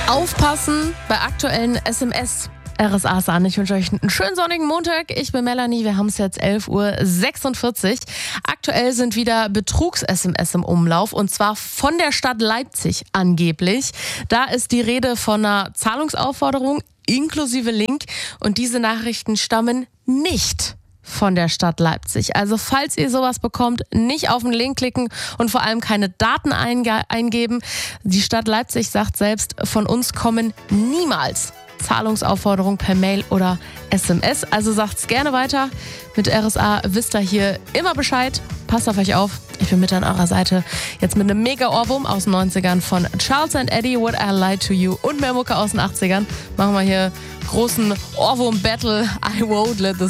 Aufpassen bei aktuellen SMS. RSA ist an. Ich wünsche euch einen schönen sonnigen Montag. Ich bin Melanie. Wir haben es jetzt 11:46 Uhr. Aktuell sind wieder Betrugs-SMS im Umlauf und zwar von der Stadt Leipzig angeblich. Da ist die Rede von einer Zahlungsaufforderung inklusive Link und diese Nachrichten stammen nicht von der Stadt Leipzig. Also falls ihr sowas bekommt, nicht auf den Link klicken und vor allem keine Daten eingeben. Die Stadt Leipzig sagt selbst, von uns kommen niemals Zahlungsaufforderung per Mail oder SMS. Also sagt's gerne weiter. Mit RSA wisst ihr hier immer Bescheid. Passt auf euch auf. Ich bin mit an eurer Seite. Jetzt mit einem Mega-Ohrwurm aus den 90ern von Charles and Eddie, Would I Lie to You und mehr Mucke aus den 80ern. Machen wir hier großen Ohrwurm-Battle. I won't let this